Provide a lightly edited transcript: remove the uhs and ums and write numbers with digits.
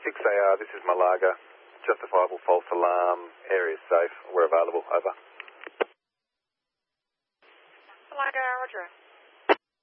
6AR, this is Malaga. Justifiable false alarm. Area safe. We're available. Over. Malaga, roger.